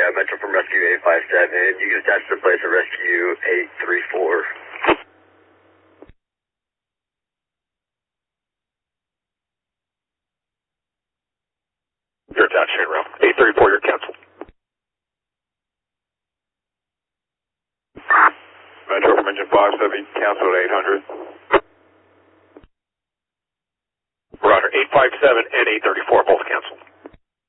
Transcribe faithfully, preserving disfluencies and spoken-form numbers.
Metro from Rescue eight five seven. You can attach to the place of Rescue eight three four. You're attached, Shane eight three four, you're canceled. Metro from engine five seven, canceled eight hundred. Roger, eight five seven and eight thirty-four, both canceled.